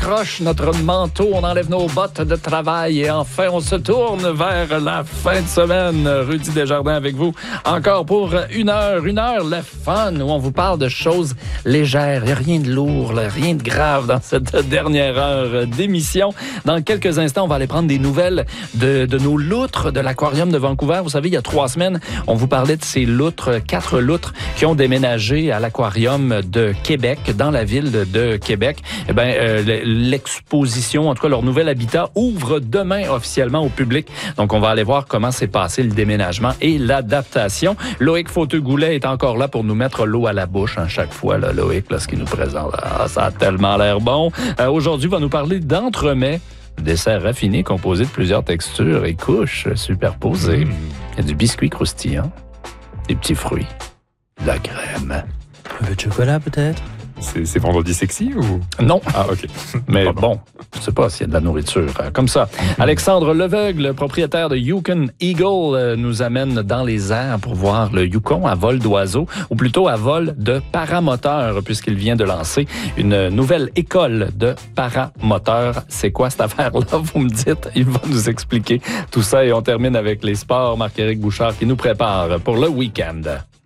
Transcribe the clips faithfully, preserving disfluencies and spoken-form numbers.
décroche notre manteau, on enlève nos bottes de travail et enfin, on se tourne vers la fin de semaine. Rudy Desjardins avec vous encore pour une heure. Une heure, le fun, où on vous parle de choses légères. Il n'y a rien de lourd, là, rien de grave dans cette dernière heure d'émission. Dans quelques instants, on va aller prendre des nouvelles de, de nos loutres de l'aquarium de Vancouver. Vous savez, il y a trois semaines, on vous parlait de ces loutres, quatre loutres qui ont déménagé à l'aquarium de Québec, dans la ville de Québec. Eh bien, euh, l'exposition, en tout cas leur nouvel habitat, ouvre demain officiellement au public. Donc, on va aller voir comment s'est passé le déménagement et l'adaptation. Loïc Fauteux-Goulet est encore là pour nous mettre l'eau à la bouche, hein, chaque fois, là, Loïc, là, ce qu'il nous présente. Ah, ça a tellement l'air bon. Euh, aujourd'hui, il va nous parler d'entremets, dessert raffiné composé de plusieurs textures et couches superposées. Mmh. Il y a du biscuit croustillant, des petits fruits, de la crème. Un peu de chocolat, peut-être? C'est, c'est vendredi sexy ou? Non. Ah, OK. Mais bon, je sais pas s'il y a de la nourriture euh, comme ça. Alexandre Leveugle, propriétaire de Yukon Eagle, euh, nous amène dans les airs pour voir le Yukon à vol d'oiseau, ou plutôt à vol de paramoteur, puisqu'il vient de lancer une nouvelle école de paramoteur. C'est quoi cette affaire-là? Vous me dites, il va nous expliquer tout ça et on termine avec les sports. Marc-Éric Bouchard qui nous prépare pour le week-end.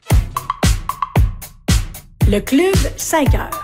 Le Club cinq heures.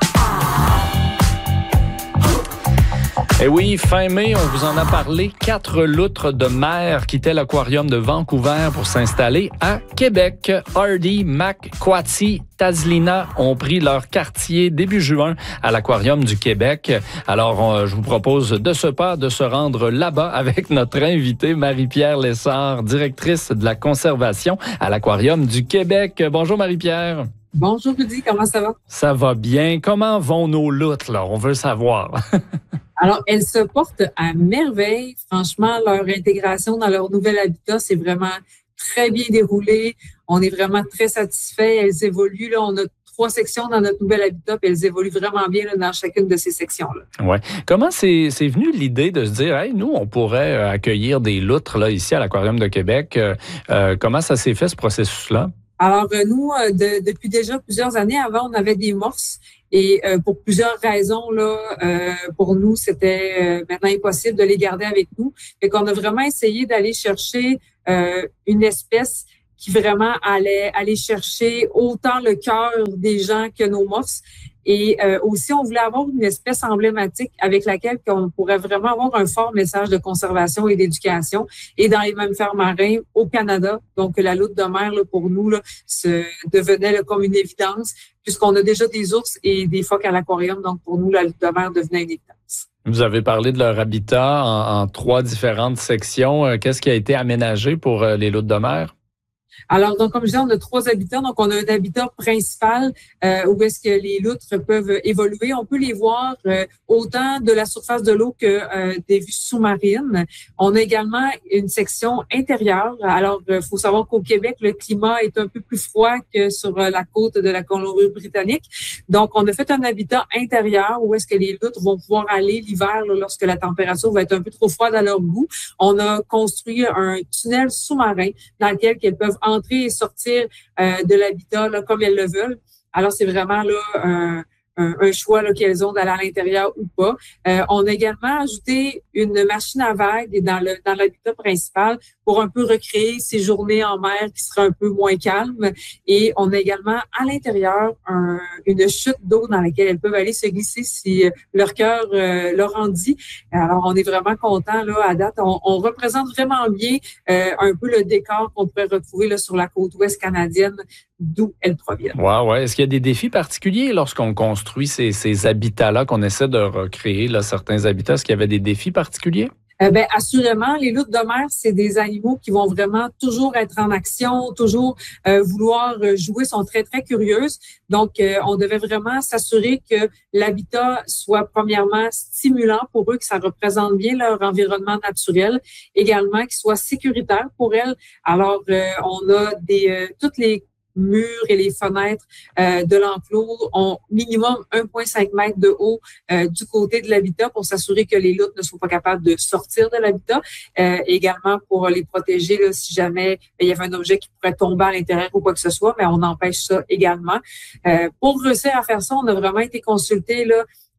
Et oui, fin mai, on vous en a parlé. Quatre loutres de mer quittaient l'aquarium de Vancouver pour s'installer à Québec. Hardy, Mac, Kwati, Tazlina ont pris leur quartier début juin à l'aquarium du Québec. Alors, on, je vous propose de ce pas de se rendre là-bas avec notre invitée Marie-Pierre Lessard, directrice de la conservation à l'aquarium du Québec. Bonjour Marie-Pierre. Bonjour Rudy, comment ça va? Ça va bien. Comment vont nos loutres, là? On veut savoir. Alors, elles se portent à merveille. Franchement, leur intégration dans leur nouvel habitat, c'est vraiment très bien déroulé. On est vraiment très satisfaits. Elles évoluent. Là, on a trois sections dans notre nouvel habitat, puis elles évoluent vraiment bien là, dans chacune de ces sections-là. Ouais. Comment c'est, c'est venu l'idée de se dire, hey, nous, on pourrait accueillir des loutres là, ici à l'Aquarium de Québec? Euh, comment ça s'est fait, ce processus-là? Alors, nous, de, depuis déjà plusieurs années, avant, on avait des morses et euh, pour plusieurs raisons, là, euh, pour nous, c'était euh, maintenant impossible de les garder avec nous. Fait qu'on a vraiment essayé d'aller chercher euh, une espèce qui vraiment allait aller chercher autant le cœur des gens que nos morses. Et euh, aussi, on voulait avoir une espèce emblématique avec laquelle on pourrait vraiment avoir un fort message de conservation et d'éducation. Et dans les mammifères marins au Canada, donc la loutre de mer, là, pour nous, là, se devenait là, comme une évidence, puisqu'on a déjà des ours et des phoques à l'aquarium. Donc pour nous, la loutre de mer devenait une évidence. Vous avez parlé de leur habitat en, en trois différentes sections. Qu'est-ce qui a été aménagé pour les loutres de mer? Alors, donc, comme je disais, on a trois habitats. Donc, on a un habitat principal euh, où est-ce que les loutres peuvent évoluer. On peut les voir euh, autant de la surface de l'eau que euh, des vues sous-marines. On a également une section intérieure. Alors, il euh, faut savoir qu'au Québec, le climat est un peu plus froid que sur euh, la côte de la Colombie-Britannique. Donc, on a fait un habitat intérieur où est-ce que les loutres vont pouvoir aller l'hiver là, lorsque la température va être un peu trop froide à leur goût. On a construit un tunnel sous-marin dans lequel elles peuvent entrer et sortir euh, de l'habitat là, comme elles le veulent. Alors, c'est vraiment là un, un, un choix là, qu'elles ont d'aller à l'intérieur ou pas. Euh, on a également ajouté une machine à vagues dans le dans l'habitat principal pour un peu recréer ces journées en mer qui seraient un peu moins calmes. Et on a également à l'intérieur un, une chute d'eau dans laquelle elles peuvent aller se glisser si leur cœur euh, leur en dit. Alors, on est vraiment content là à date. On, on représente vraiment bien euh, un peu le décor qu'on pourrait retrouver là sur la côte ouest canadienne, d'où elles proviennent. Ouais, ouais. Est-ce qu'il y a des défis particuliers lorsqu'on construit ces, ces habitats-là, qu'on essaie de recréer là, certains habitats? Est-ce qu'il y avait des défis particuliers? Euh, ben, assurément, les loutres de mer, c'est des animaux qui vont vraiment toujours être en action, toujours euh, vouloir jouer, sont très, très curieuses. Donc, euh, on devait vraiment s'assurer que l'habitat soit premièrement stimulant pour eux, que ça représente bien leur environnement naturel, également qu'il soit sécuritaire pour elles. Alors, euh, on a des euh, toutes les murs et les fenêtres euh, de l'enclos ont minimum un virgule cinq mètres de haut euh, du côté de l'habitat pour s'assurer que les loutres ne sont pas capables de sortir de l'habitat. Euh, également pour les protéger là, si jamais il y avait un objet qui pourrait tomber à l'intérieur ou quoi que ce soit, mais on empêche ça également. Euh, pour réussir à faire ça, on a vraiment été consulté là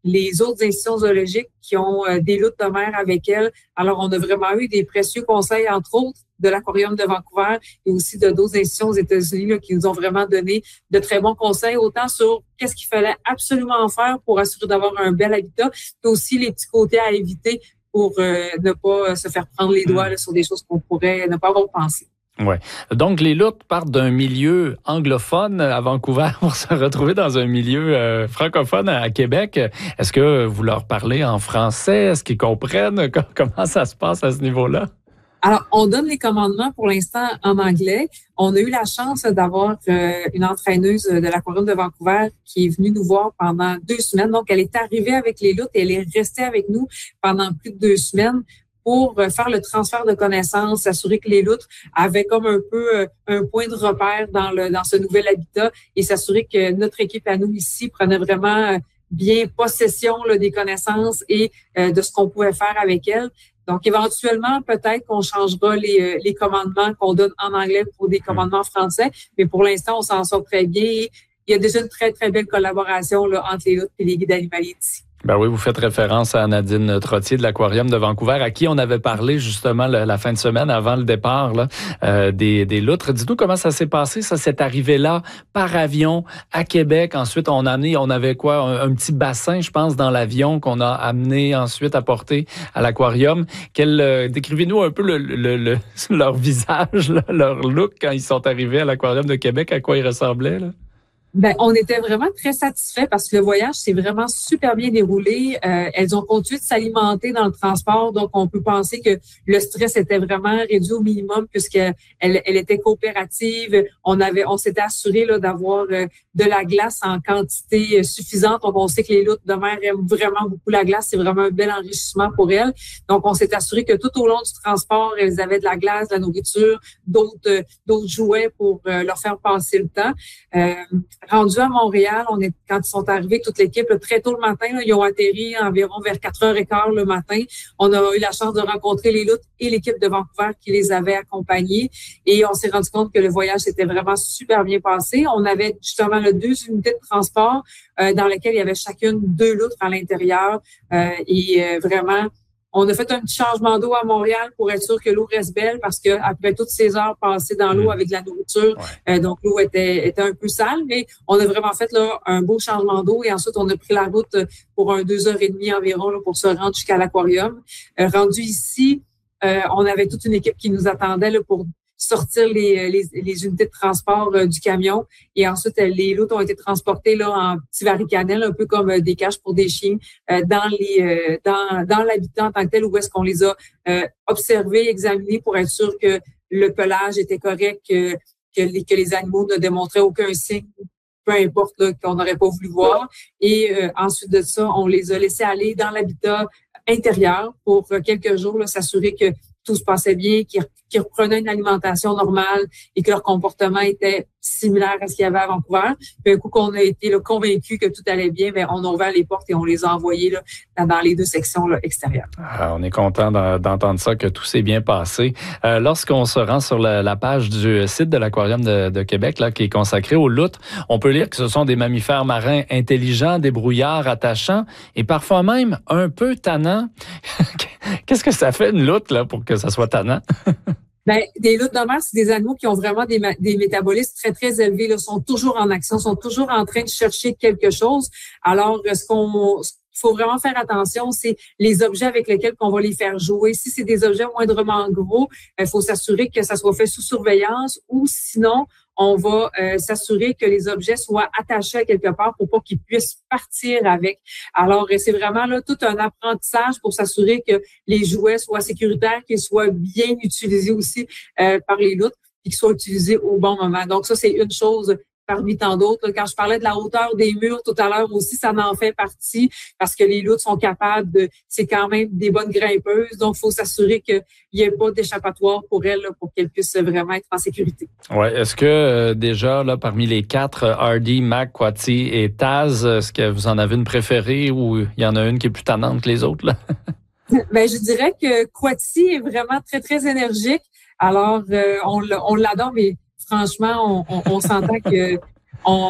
les autres institutions zoologiques qui ont euh, des loutres de mer avec elles. Alors, on a vraiment eu des précieux conseils, entre autres, de l'Aquarium de Vancouver et aussi de d'autres institutions aux États-Unis là, qui nous ont vraiment donné de très bons conseils, autant sur qu'est-ce qu'il fallait absolument faire pour assurer d'avoir un bel habitat, mais aussi les petits côtés à éviter pour euh, ne pas se faire prendre les doigts là, sur des choses qu'on pourrait ne pas avoir pensé. Ouais. Donc, les loutres partent d'un milieu anglophone à Vancouver pour se retrouver dans un milieu euh, francophone à Québec. Est-ce que vous leur parlez en français? Est-ce qu'ils comprennent? Comment ça se passe à ce niveau-là? Alors, on donne les commandements pour l'instant en anglais. On a eu la chance d'avoir euh, une entraîneuse de l'Aquarium de Vancouver qui est venue nous voir pendant deux semaines. Donc, elle est arrivée avec les loutres et elle est restée avec nous pendant plus de deux semaines pour faire le transfert de connaissances, s'assurer que les loutres avaient comme un peu euh, un point de repère dans le dans ce nouvel habitat et s'assurer que notre équipe à nous ici prenait vraiment bien possession là, des connaissances et euh, de ce qu'on pouvait faire avec elles. Donc, éventuellement, peut-être qu'on changera les, les commandements qu'on donne en anglais pour des commandements français, mais pour l'instant, on s'en sort très bien. Et il y a déjà une très, très belle collaboration là, entre les loutres et les guides animaliers d'ici. Ben oui, vous faites référence à Nadine Trottier de l'Aquarium de Vancouver, à qui on avait parlé justement la, la fin de semaine avant le départ là, euh, des, des loutres. Dis-nous comment ça s'est passé, ça, cette arrivée-là par avion à Québec. Ensuite, on a amené, on avait quoi, un, un petit bassin, je pense, dans l'avion qu'on a amené ensuite à porter à l'Aquarium. Quel, euh, décrivez-nous un peu le, le, le, leur visage, là, leur look quand ils sont arrivés à l'Aquarium de Québec, à quoi ils ressemblaient, là? Ben, on était vraiment très satisfaits parce que le voyage s'est vraiment super bien déroulé. Euh, elles ont continué de s'alimenter dans le transport, donc on peut penser que le stress était vraiment réduit au minimum puisqu'elle elle était coopérative. On avait, on s'était assuré là d'avoir euh, de la glace en quantité suffisante. Donc on sait que les loutres de mer aiment vraiment beaucoup la glace, c'est vraiment un bel enrichissement pour elles. Donc on s'est assuré que tout au long du transport, elles avaient de la glace, de la nourriture, d'autres euh, d'autres jouets pour euh, leur faire passer le temps. Euh, Rendu à Montréal, on est quand ils sont arrivés, toute l'équipe, là, très tôt le matin, là, ils ont atterri environ vers quatre heures quinze le matin. On a eu la chance de rencontrer les loutres et l'équipe de Vancouver qui les avait accompagnés. Et on s'est rendu compte que le voyage s'était vraiment super bien passé. On avait justement là, deux unités de transport euh, dans lesquelles il y avait chacune deux loutres à l'intérieur. Euh, et euh, vraiment, on a fait un petit changement d'eau à Montréal pour être sûr que l'eau reste belle parce que après toutes ces heures passées dans l'eau avec de la nourriture, ouais. euh, donc l'eau était, était un peu sale, mais on a vraiment fait là un beau changement d'eau et ensuite on a pris la route pour un deux heures et demie environ là, pour se rendre jusqu'à l'aquarium. Euh, rendu ici, euh, on avait toute une équipe qui nous attendait là, pour sortir les, les, les unités de transport euh, du camion et ensuite euh, les loutres ont été transportées là en petits varicanelles, un peu comme euh, des cages pour des chiens euh, dans les euh, dans dans l'habitat en tant que tel où est-ce qu'on les a euh, observés, examinés pour être sûr que le pelage était correct, que que les, que les animaux ne démontraient aucun signe, peu importe là, qu'on n'aurait pas voulu voir. Et euh, ensuite de ça, on les a laissés aller dans l'habitat intérieur pour euh, quelques jours, là, s'assurer que tout se passait bien, qu'ils, qu'ils reprenaient une alimentation normale et que leur comportement était similaire à ce qu'il y avait à Vancouver. Puis un coup qu'on a été là, convaincus que tout allait bien, bien, on a ouvert les portes et on les a envoyés là, dans les deux sections là, extérieures. Ah, on est content d'entendre ça, que tout s'est bien passé. Euh, lorsqu'on se rend sur la, la page du site de l'Aquarium de, de Québec, là, qui est consacré aux loutres, on peut lire que ce sont des mammifères marins intelligents, débrouillards, attachants et parfois même un peu tannants. Qu'est-ce que ça fait une loutre là, pour que ça soit tannant? Ben, des loutres de mer, c'est des animaux qui ont vraiment des, des métabolismes très, très élevés, là, sont toujours en action, sont toujours en train de chercher quelque chose. Alors, ce qu'on, ce qu'il faut vraiment faire attention, c'est les objets avec lesquels on va les faire jouer. Si c'est des objets moindrement gros, il faut s'assurer que ça soit fait sous surveillance ou sinon, on va euh, s'assurer que les objets soient attachés à quelque part pour pas qu'ils puissent partir avec. Alors, c'est vraiment là tout un apprentissage pour s'assurer que les jouets soient sécuritaires, qu'ils soient bien utilisés aussi euh, par les loutres et qu'ils soient utilisés au bon moment. Donc, ça, c'est une chose parmi tant d'autres. Quand je parlais de la hauteur des murs tout à l'heure aussi, ça en fait partie parce que les loutres sont capables de, c'est quand même des bonnes grimpeuses, donc il faut s'assurer qu'il n'y ait pas d'échappatoire pour elles, là, pour qu'elles puissent vraiment être en sécurité. Ouais, est-ce que euh, déjà, là, parmi les quatre, Hardy, Mac, Quatty et Taz, est-ce que vous en avez une préférée ou il y en a une qui est plus tannante que les autres, là? Ben, je dirais que Quatty est vraiment très, très énergique. Alors, euh, on, on l'adore, mais franchement, on, on, on s'entend que on,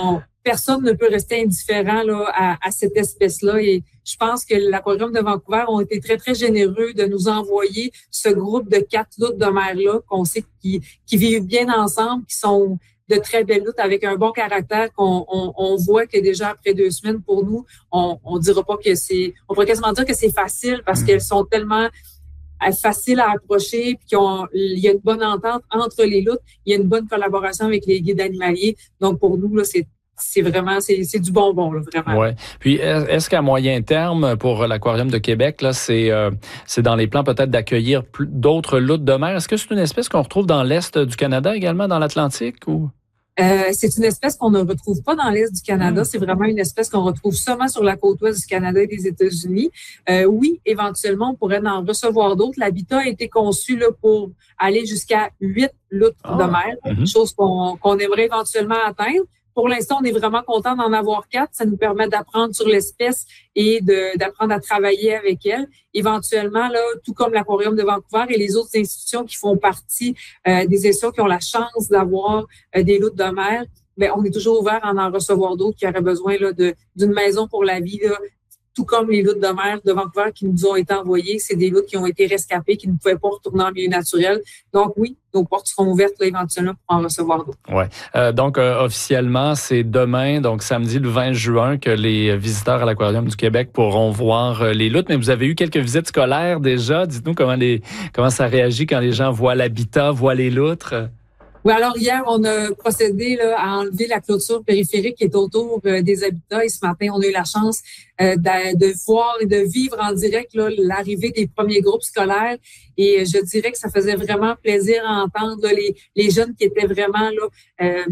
personne ne peut rester indifférent là, à, à cette espèce-là. Et je pense que l'Aquarium de Vancouver ont été très, très généreux de nous envoyer ce groupe de quatre loutres de mer-là qu'on sait qui, qui vivent bien ensemble, qui sont de très belles loutres avec un bon caractère qu'on on, on voit que déjà après deux semaines, pour nous, on on dira pas que c'est... On pourrait quasiment dire que c'est facile parce mmh. qu'elles sont tellement faciles à approcher, puis il y a une bonne entente entre les loutres, il y a une bonne collaboration avec les guides animaliers. Donc, pour nous, là, c'est c'est vraiment, c'est, c'est du bonbon, là, vraiment. Ouais. Puis, est-ce qu'à moyen terme, pour l'Aquarium de Québec, là, c'est, euh, c'est dans les plans peut-être d'accueillir plus, d'autres loutres de mer? Est-ce que c'est une espèce qu'on retrouve dans l'Est du Canada également, dans l'Atlantique, ou? Euh, c'est une espèce qu'on ne retrouve pas dans l'Est du Canada. Mmh. C'est vraiment une espèce qu'on retrouve seulement sur la côte ouest du Canada et des États-Unis. Euh, oui, éventuellement, on pourrait en recevoir d'autres. L'habitat a été conçu là, pour aller jusqu'à huit loutres oh. de mer, mmh. chose qu'on, qu'on aimerait éventuellement atteindre. Pour l'instant, on est vraiment content d'en avoir quatre. Ça nous permet d'apprendre sur l'espèce et de, d'apprendre à travailler avec elle. Éventuellement, là, tout comme l'Aquarium de Vancouver et les autres institutions qui font partie euh, des institutions qui ont la chance d'avoir euh, des loutres de mer, ben on est toujours ouvert à en recevoir d'autres qui auraient besoin là, de, d'une maison pour la vie, là, tout comme les loutres de mer de Vancouver qui nous ont été envoyées. C'est des loutres qui ont été rescapées, qui ne pouvaient pas retourner en milieu naturel. Donc oui, nos portes seront ouvertes là, éventuellement pour en recevoir d'autres. Ouais. Euh, donc euh, officiellement, c'est demain, donc samedi le vingt juin, que les visiteurs à l'Aquarium du Québec pourront voir euh, les loutres. Mais vous avez eu quelques visites scolaires déjà. Dites-nous comment les comment ça réagit quand les gens voient l'habitat, voient les loutres. Oui, alors hier, on a procédé là, à enlever la clôture périphérique qui est autour euh, des habitats et ce matin, on a eu la chance euh, de, de voir et de vivre en direct là, l'arrivée des premiers groupes scolaires et je dirais que ça faisait vraiment plaisir à entendre là, les, les jeunes qui étaient vraiment là euh,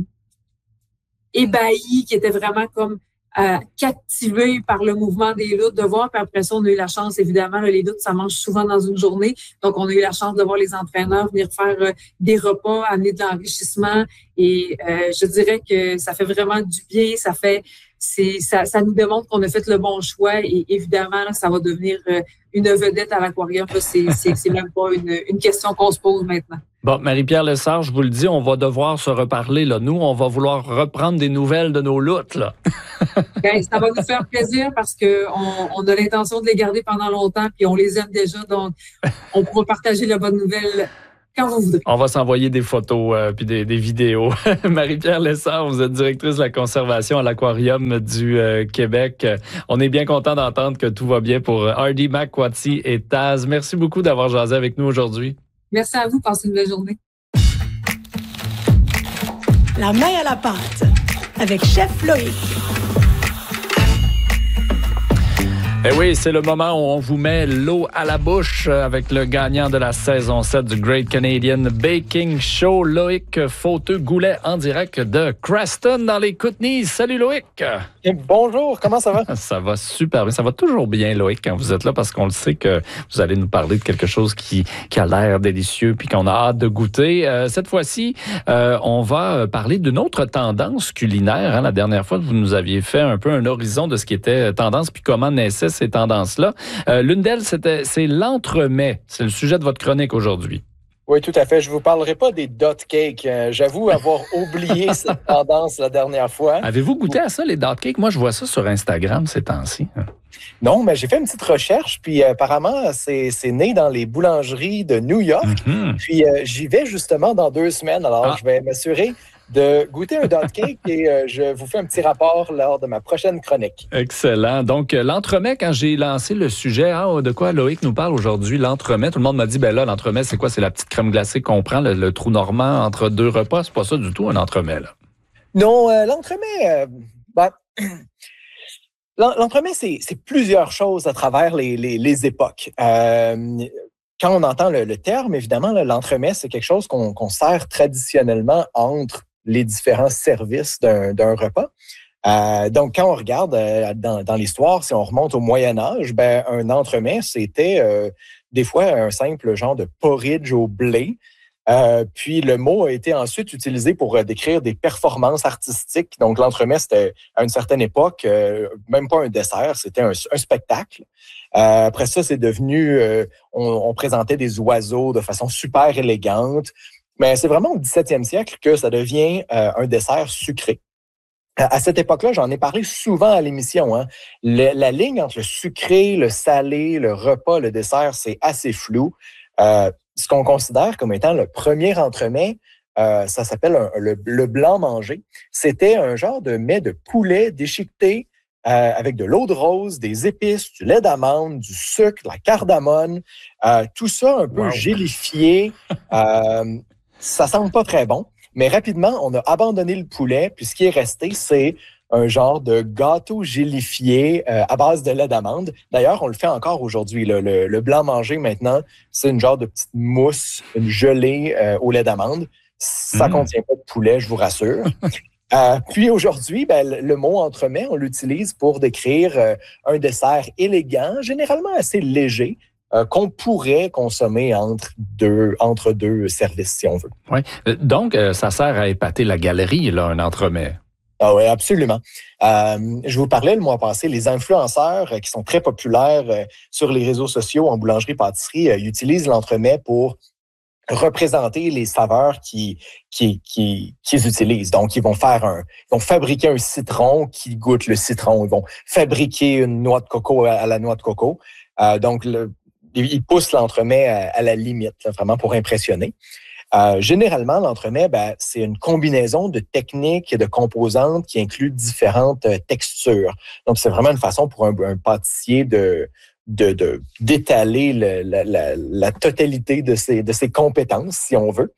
ébahis, qui étaient vraiment comme Euh, captivés par le mouvement des loutres, de voir. Puis après ça, on a eu la chance, évidemment, là, les loutres, ça mange souvent dans une journée. Donc, on a eu la chance de voir les entraîneurs venir faire euh, des repas, amener de l'enrichissement. Et euh, je dirais que ça fait vraiment du bien. Ça fait, c'est, ça, ça nous démontre qu'on a fait le bon choix. Et évidemment, là, ça va devenir euh, une vedette à l'aquarium. Là, c'est, c'est, c'est même pas une, une question qu'on se pose maintenant. Bon, Marie-Pierre Lessard, je vous le dis, on va devoir se reparler, là. Nous, on va vouloir reprendre des nouvelles de nos loutres, là. Bien, ça va nous faire plaisir parce que on, on a l'intention de les garder pendant longtemps puis on les aime déjà. Donc, on pourra partager la bonne nouvelle quand vous voudrez. On va s'envoyer des photos euh, puis des, des vidéos. Marie-Pierre Lessard, vous êtes directrice de la conservation à l'Aquarium du euh, Québec. On est bien content d'entendre que tout va bien pour Hardy, McQuatty et Taz. Merci beaucoup d'avoir jasé avec nous aujourd'hui. Merci à vous. Passez une belle journée. La main à la pâte avec Chef Loïc. Eh oui, c'est le moment où on vous met l'eau à la bouche avec le gagnant de la saison sept du Great Canadian Baking Show, Loïc Fauteux-Goulet, en direct de Creston dans les Kootenays. Salut Loïc! Et bonjour, comment ça va? Ça va super bien. Ça va toujours bien, Loïc, quand vous êtes là, parce qu'on le sait que vous allez nous parler de quelque chose qui, qui a l'air délicieux puis qu'on a hâte de goûter. Euh, cette fois-ci, euh, on va parler d'une autre tendance culinaire. Hein. La dernière fois, vous nous aviez fait un peu un horizon de ce qui était tendance puis comment naissaient ces tendances-là. Euh, l'une d'elles, c'était, c'est l'entremets. C'est le sujet de votre chronique aujourd'hui. Oui, tout à fait. Je ne vous parlerai pas des dot cakes. Euh, j'avoue avoir oublié cette tendance la dernière fois. Avez-vous goûté à ça, les dot cakes? Moi, je vois ça sur Instagram ces temps-ci. Non, mais j'ai fait une petite recherche, puis euh, apparemment, c'est, c'est né dans les boulangeries de New York. Mm-hmm. Puis euh, j'y vais justement dans deux semaines. Alors, ah. je vais m'assurer de goûter un dot cake et euh, je vous fais un petit rapport lors de ma prochaine chronique. Excellent. Donc, euh, l'entremets, quand j'ai lancé le sujet, hein, de quoi Loïc nous parle aujourd'hui, l'entremets, tout le monde m'a dit, ben là, l'entremets, c'est quoi? C'est la petite crème glacée qu'on prend, le, le trou normand entre deux repas. C'est pas ça du tout, un entremets, là. Non, euh, l'entremets, euh, ben, l'entremets, c'est, c'est plusieurs choses à travers les, les, les époques. Euh, quand on entend le, le terme, évidemment, là, l'entremets, c'est quelque chose qu'on, qu'on sert traditionnellement entre les différents services d'un, d'un repas. Euh, donc, quand on regarde euh, dans, dans l'histoire, si on remonte au Moyen Âge, ben, un entremets, c'était euh, des fois un simple genre de porridge au blé. Euh, puis, le mot a été ensuite utilisé pour euh, décrire des performances artistiques. Donc, l'entremets, c'était à une certaine époque, euh, même pas un dessert, c'était un, un spectacle. Euh, après ça, c'est devenu, euh, on, on présentait des oiseaux de façon super élégante. Mais c'est vraiment au dix-septième siècle que ça devient euh, un dessert sucré. À, à cette époque-là, j'en ai parlé souvent à l'émission. Hein. Le, la ligne entre le sucré, le salé, le repas, le dessert, c'est assez flou. Euh, ce qu'on considère comme étant le premier entremets, euh, ça s'appelle un, le, le blanc manger. C'était un genre de mets de poulet déchiqueté euh, avec de l'eau de rose, des épices, du lait d'amande, du sucre, de la cardamone, euh, tout ça un peu Wow. gélifié. Euh, ça sent pas très bon, mais rapidement, on a abandonné le poulet, puis ce qui est resté, c'est un genre de gâteau gélifié euh, à base de lait d'amande. D'ailleurs, on le fait encore aujourd'hui. Le, le, le blanc manger, maintenant, c'est une genre de petite mousse, une gelée euh, au lait d'amande. Ça ne Mm. contient pas de poulet, je vous rassure. Euh, puis aujourd'hui, ben, le, le mot entremets, on l'utilise pour décrire euh, un dessert élégant, généralement assez léger, euh, qu'on pourrait consommer entre deux, entre deux services, si on veut. Oui. Donc, euh, ça sert à épater la galerie, là, un entremets. Ah oui, absolument. Euh, je vous parlais le mois passé, les influenceurs euh, qui sont très populaires euh, sur les réseaux sociaux en boulangerie-pâtisserie euh, utilisent l'entremet pour représenter les saveurs qu'ils qui, qui, qui utilisent. Donc, ils vont faire un, ils vont fabriquer un citron qui goûte le citron. Ils vont fabriquer une noix de coco à, à la noix de coco. Euh, donc, le, ils poussent l'entremet à, à la limite, là, vraiment pour impressionner. Euh, généralement, l'entremet, ben, c'est une combinaison de techniques et de composantes qui inclut différentes euh, textures. Donc, c'est vraiment une façon pour un, un pâtissier de, de, de, d'étaler le, la, la, la totalité de ses, de ses compétences, si on veut.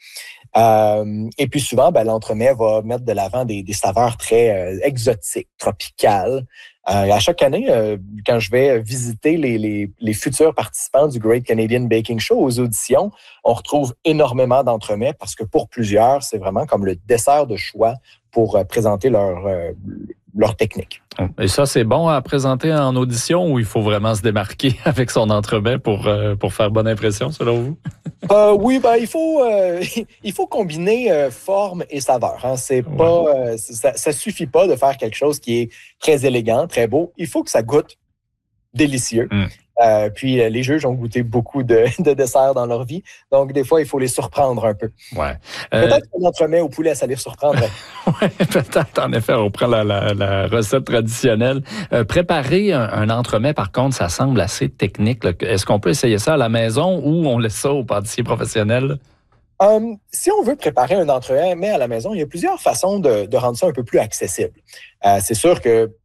Euh, et puis souvent, ben, l'entremet va mettre de l'avant des, des saveurs très euh, exotiques, tropicales. Euh, à chaque année, euh, quand je vais visiter les, les, les futurs participants du Great Canadian Baking Show aux auditions, on retrouve énormément d'entremets parce que pour plusieurs, c'est vraiment comme le dessert de choix pour euh, présenter leur, euh, leur technique. Et ça, c'est bon à présenter en audition ou il faut vraiment se démarquer avec son entremets pour, euh, pour faire bonne impression, selon vous? Euh, oui, ben il faut euh, il faut combiner euh, forme et saveur. Hein. C'est Ouais. pas euh, ça, ça suffit pas de faire quelque chose qui est très élégant, très beau. Il faut que ça goûte délicieux. Mm. Euh, puis euh, les juges ont goûté beaucoup de, de desserts dans leur vie, donc des fois il faut les surprendre un peu. Ouais. Euh, Peut-être que l'entremet au poulet, ça les surprendrait. ouais, peut-être, en effet, on prend la, la, la recette traditionnelle. Euh, préparer un, un entremets, par contre, ça semble assez technique, là. Est-ce qu'on peut essayer ça à la maison ou on laisse ça au pâtissier professionnel? Um, si on veut préparer un entremets à la maison, il y a plusieurs façons de, de rendre ça un peu plus accessible. Euh, c'est sûr que